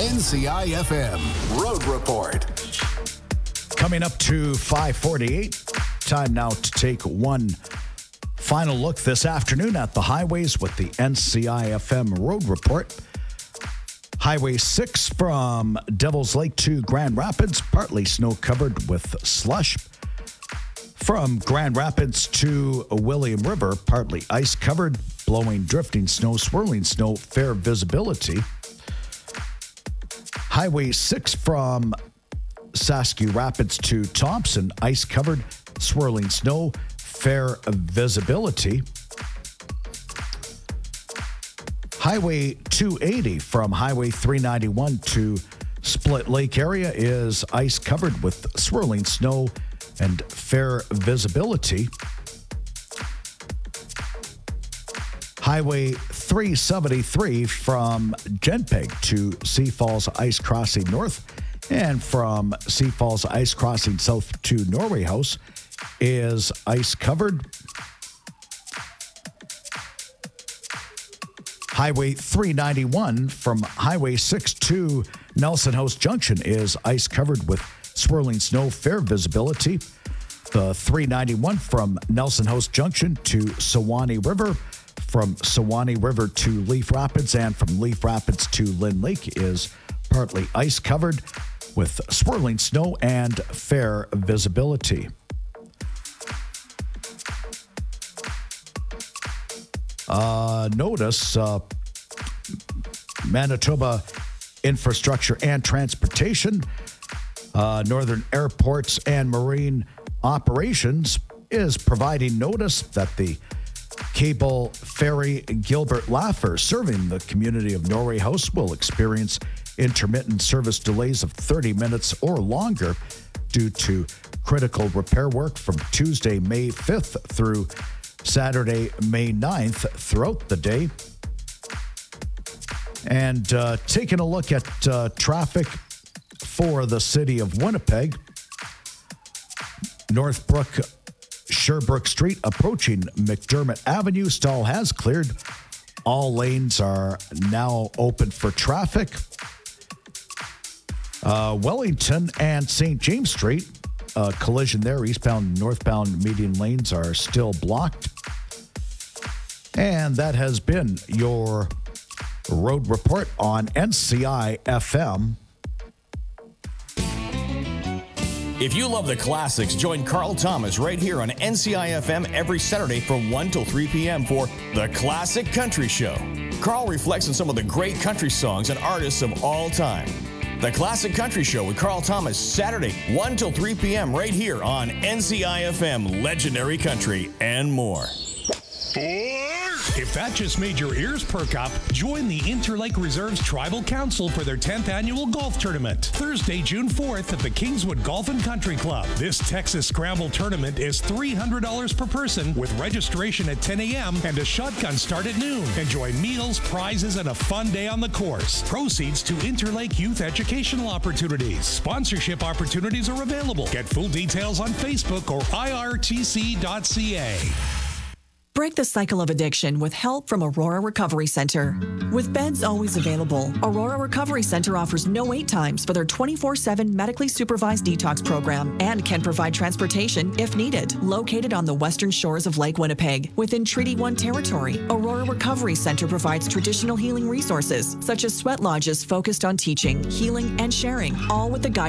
NCIFM Road Report. Coming up to 5:48. Time now to take one final look this afternoon at the highways with the NCIFM Road Report. Highway 6 from Devil's Lake to Grand Rapids, partly snow-covered with slush. From Grand Rapids to William River, partly ice-covered, blowing, drifting snow, swirling snow, fair visibility. Highway 6 from Saskey Rapids to Thompson, ice-covered, swirling snow, fair visibility. Highway 280 from Highway 391 to Split Lake area is ice-covered with swirling snow and fair visibility. Highway 373 from Genpeg to Sea Falls Ice Crossing North and from Sea Falls Ice Crossing South to Norway House is ice-covered. Highway 391 from Highway 6 to Nelson House Junction is ice-covered with swirling snow, fair visibility. The 391 from Nelson House Junction to Sewanee River, from Sewanee River to Leaf Rapids, and from Leaf Rapids to Lynn Lake is partly ice-covered with swirling snow and fair visibility. Notice Manitoba Infrastructure and Transportation, Northern Airports and Marine Operations is providing notice that the cable ferry Gilbert Laffer serving the community of Norway House will experience intermittent service delays of 30 minutes or longer due to critical repair work from Tuesday, May 5th through Saturday, May 9th throughout the day. And taking a look at traffic for the city of Winnipeg, Northbrook, Sherbrooke Street approaching McDermott Avenue, stall has cleared. All lanes are now open for traffic. Wellington and St. James Street, collision there. Eastbound and northbound median lanes are still blocked. And that has been your road report on NCIFM. If you love the classics, join Carl Thomas right here on NCIFM every Saturday from 1 till 3 p.m. for The Classic Country Show. Carl reflects on some of the great country songs and artists of all time. The Classic Country Show with Carl Thomas, Saturday, 1 till 3 p.m. right here on NCIFM, Legendary Country, and more. If that just made your ears perk up, join the Interlake Reserves Tribal Council for their 10th annual golf tournament. Thursday, June 4th at the Kingswood Golf and Country Club. This Texas Scramble tournament is $300 per person with registration at 10 a.m. and a shotgun start at noon. Enjoy meals, prizes, and a fun day on the course. Proceeds to Interlake Youth Educational Opportunities. Sponsorship opportunities are available. Get full details on Facebook or irtc.ca. Break the cycle of addiction with help from Aurora Recovery Center. With beds always available, Aurora Recovery Center offers no wait times for their 24/7 medically supervised detox program and can provide transportation if needed. Located on the western shores of Lake Winnipeg, within Treaty 1 territory, Aurora Recovery Center provides traditional healing resources such as sweat lodges focused on teaching, healing, and sharing, all with the guidance